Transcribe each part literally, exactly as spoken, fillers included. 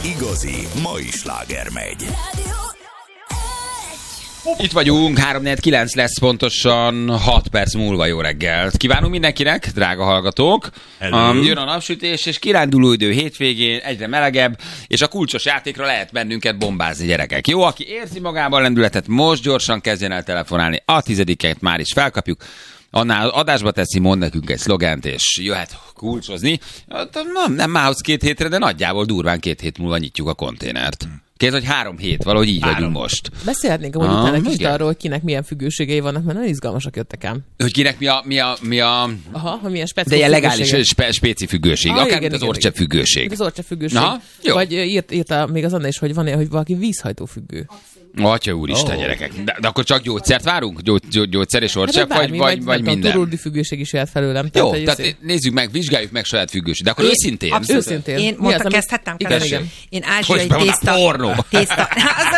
igazi mai sláger megy. Itt vagyunk, három negyven kilenc lesz pontosan hat perc múlva. Jó reggelt kívánunk mindenkinek, drága hallgatók. Um, jön a napsütés, és kiránduló idő hétvégén, egyre melegebb, és a kulcsos játékra lehet bennünket bombázni, gyerekek. Jó, aki érzi magában lendületet, most gyorsan kezdjen el telefonálni. A tizediket már is felkapjuk. Annál adásba teszi, mond nekünk egy szlogent, és jöhet kulcsozni. Nem, nem mához két hétre, de nagyjából durván két hét múlva nyitjuk a konténert. Kész, hogy három hét, valahogy így három. Vagyunk most. Beszélhetnénk amúgy ah, utána kicsit arról, hogy kinek milyen függőségei vannak, mert nagyon izgalmasak jöttek ám. Hogy kinek mi a... Mi a, mi a... Aha, hogy milyen specifikus. De ilyen legális spe, spéci függőség. Ah, akár igen, az orcsepp függőség. Az orcsepp függőség. Aha, vagy írt, írta még az Anna is, hogy van hogy valaki vízhajtó függő. Atya úristen, oh. Gyerekek. De, de akkor csak gyógyszert várunk? Gyó, gyó, gyógyszer és orcsepp, hát, vagy, vagy, vagy, vagy minden? Turuldi függőség is jöhet felőlem. Jó, tehát, tehát nézzük meg, vizsgáljuk meg saját függőség. De akkor én, őszintén. Abszolút. Őszintén. Én mondta, kezdhettem? Igen, igen. Én ázsiai tészta. Pornó. tészta.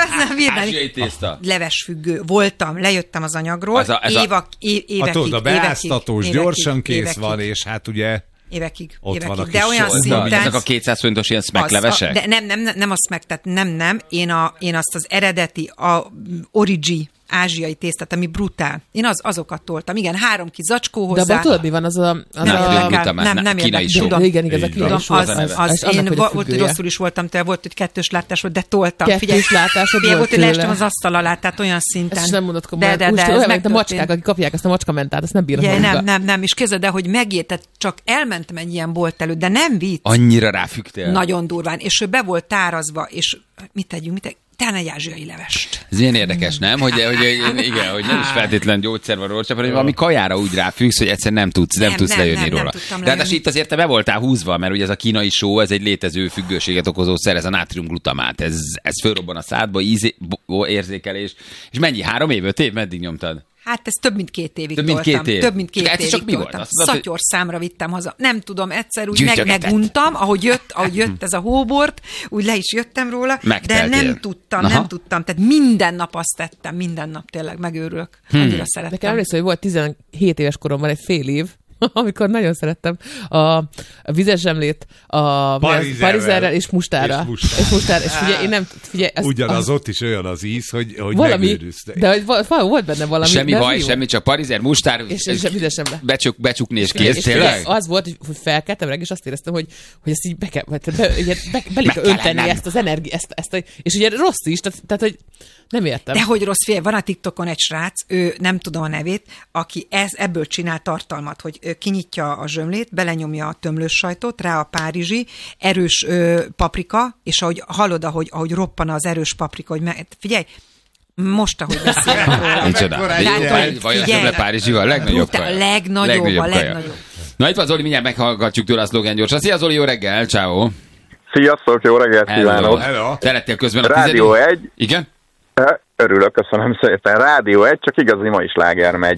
Ázsiai tészta. Leves függő. Voltam, lejöttem az anyagról. Ez a, ez a... Évek, évekig. A tudod, a beáztatós gyorsan kész évekig. Van, és hát ugye... Évekig, ott évekig. Van a de olyan szinten... Ezek a kétszáz forintos ilyen smacklevesek? De nem, nem, nem, nem a smack, tehát nem, nem. Én, a, én azt az eredeti, a origi ázsiai tésztát, ami brutál. Én az, azokat toltam. Igen, három kis zacskó hozzá. De abban tudod, mi van az a... Az nem, a... nem, nem, nem kínai só. Igen, igen, ez a kínai só. Az, az, az, az én volt, hogy rosszul is voltam, te volt, hogy kettős látás volt, de toltam. Kettős látásod volt volt, hogy leestem az asztal alá, tehát olyan szinten. Ezt nem mondod komolyan. De, de, de, olyan, mint a macskák, akik kapják ezt a macskamentát, ezt nem bírnak ja, magukkal. Nem, nem, nem, és képzeld el, hogy megérted, csak elmentem egy ilyen bolt előtt, de nem vicc. Annyira ráfügtél. Nagyon durván, és ő be volt tárazva, és mit tegyünk, mit tegyünk? Talán egy ázsiai levest. Ez ilyen érdekes, nem? Hogy, hogy, igen, hogy nem is feltétlen gyógyszer van róla, hanem valami kajára úgy ráfüggsz, hogy egyszer nem tudsz, nem, nem tudsz nem, lejönni nem, róla. Nem de hát itt azért te be voltál húzva, mert ugye ez a kínai só, ez egy létező függőséget okozó szer, ez a nátriumglutamát. Ez, ez fölrobban a szádba, íz, érzékelés. És mennyi? Három év, öt év? Meddig nyomtad? Hát ez több mint két évig több mint toltam. Két év. Több mint két csak évig csak mi toltam. volt? Szatyor számra vittem haza. Nem tudom, egyszer úgy meg, meguntam, ahogy jött, ahogy jött ez a hóbort, úgy le is jöttem róla, megteltél. De nem tudtam, Aha. nem tudtam. Tehát minden nap azt tettem, minden nap tényleg megőrülök. Hmm. Annyira szerettem. Nekem emlékszem, hogy volt tizenhét éves koromban egy fél év, amikor nagyon szerettem a, a vizes zsemlét, a parizerrel és mustára. És mustára. És, mustára. és figyelj, én nem... Figyelj, ezt, ugyanaz az, ott is olyan az íz, hogy, hogy valami, megőrülsz. de hogy volt benne valami. Semmi baj, semmi, csak parizer, mustár, és, és, és vizes zsemle. Becsuk, becsukni és kész, tényleg? Az volt, hogy felkeltem reggel, és azt éreztem, hogy, hogy ezt így be kell, be, be, be, be kell önteni ezt az energiát, ezt, ezt, és ugye rossz is, tehát, tehát hogy nem értem. De hogy rossz, figyelj, van a TikTokon egy srác, ő nem tudom a nevét, aki ez, ebből csinál tartalmat, hogy kinyitja a zsömlét, belenyomja a tömlős sajtot, rá a párizsi, erős ö, paprika, és ahogy hallod, ahogy, ahogy roppan az erős paprika, hogy me- figyelj, most, ahogy beszélek róla. Micsoda. Vajon zsömle párizsival? Legnagyobb kaja. A legnagyobb, a legnagyobb. Na itt van Zoli, mindjárt meghallgatjuk tőle a szlogen gyorsan. Szia Zoli, jó reggel, ciao. Sziasztok, jó reggelt kívánok. Szerettél közben a Rádió egy. Igen? Örülök, köszönöm szépen. Rádió egy, csak igazi mai sláger megy.